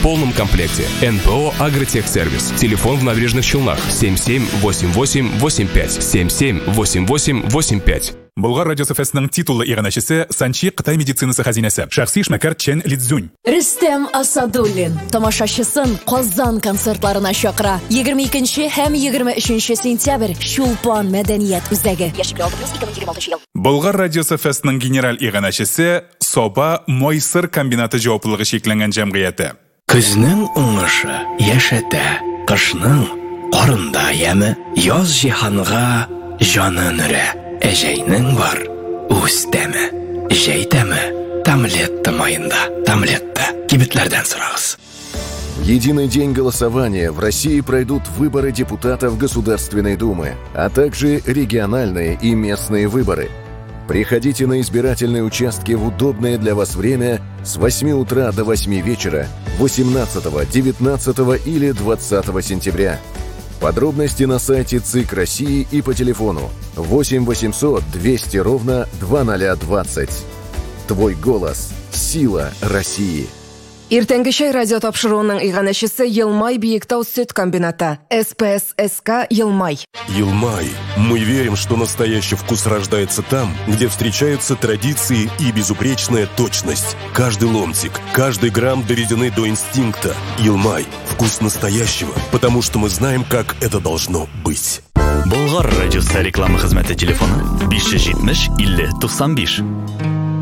полном комплекте. НПО «Агротехсервис». Телефон в Набережных Челнах 778885 778885. Болгар радиосы фестінің титулы иғанашысы Санчи Қытай медицинасы хазинасы. Шахси Шмакар Чен Лидзунь. Рүстем Асадуллин тамашашысын Казан концертларына шақыра. 22 һәм 23 сентябрь Чулпан мәдәният үзәге. Яшьлек 6+2026 ел. Болгар радиосы фестінің генераль иғанашысы Соба Мойсыр комбинаты жауаплылығы шекләнгән җәмгыяте. Күзнең уңышы яшәтә, кышның карында яме, яз җиһанга җанын өрә. Әҗәйнең бар, үз тәме, җәй тәме, Тамлетта майында, Тамлетта, кибетләрдән сорагыз. В единый день голосования в России пройдут выборы депутатов Государственной Думы, а также региональные и местные выборы. Приходите на избирательные участки в удобное для вас время с 8 утра до 8 вечера 18, 19 или 20 сентября. Подробности на сайте ЦИК России и по телефону 8 800 200 ровно 2020. Твой голос – сила России. Иртәнге чәй радио тапшыруының иғанашысы Елмай Биектау сөт комбината. СПССК Елмай. Елмай. Мы верим, что настоящий вкус рождается там, где встречаются традиции и безупречная точность. Каждый ломтик, каждый грамм доведены до инстинкта. Елмай. Вкус настоящего, потому что мы знаем, как это должно быть. Болгар радиосы реклама хезмәте телефоны 570 50 95.